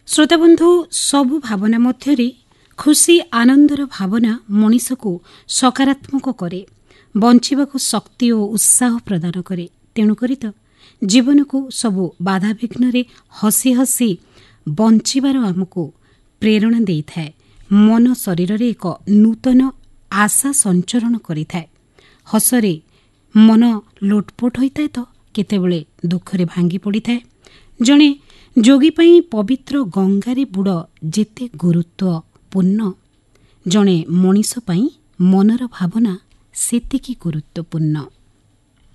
ଶ୍ରୋତାବନ୍ଧୁ, ସବୁ ଭାବନା ମଧ୍ୟରେ ଖୁସି ଆନନ୍ଦର ଭାବନା ମଣିଷକୁ ସକାରାତ୍ମକ କରେ, ବଞ୍ଚିବାକୁ ଶକ୍ତି ଓ ଉତ୍ସାହ ପ୍ରଦାନ କରେ। ତେଣୁକରି ତ ଜୀବନକୁ ସବୁ ବାଧାବିଘ୍ନରେ ହସି ହସି ବଞ୍ଚିବାର ଆମକୁ ପ୍ରେରଣା ଦେଇଥାଏ। ମନ ଶରୀରରେ ଏକ ନୂତନ ଆଶା ସଞ୍ଚରଣ କରିଥାଏ। ହସରେ ମନ ଲୋଟପୋଟ ହୋଇଥାଏ ତ କେତେବେଳେ ଦୁଃଖରେ ଭାଙ୍ଗି ପଡ଼ିଥାଏ। ଜଣେ ଯୋଗୀ ପାଇଁ ପବିତ୍ର ଗଙ୍ଗାରେ ବୁଡ଼ ଯେତେ ଗୁରୁତ୍ୱପୂର୍ଣ୍ଣ, ଜଣେ ମଣିଷ ପାଇଁ ମନର ଭାବନା ସେତିକି ଗୁରୁତ୍ୱପୂର୍ଣ୍ଣ।